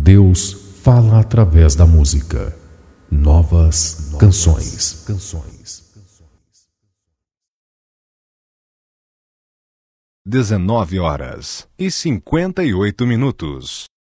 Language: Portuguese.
Deus fala através da música. Novas canções. 19h58.